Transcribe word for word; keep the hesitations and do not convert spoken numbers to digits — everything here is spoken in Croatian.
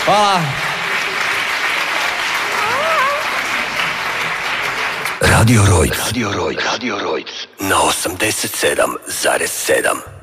Hvala. Radio Rojc. Radio Rojc. Radio Rojc. Na osamdeset sedam zarez sedam.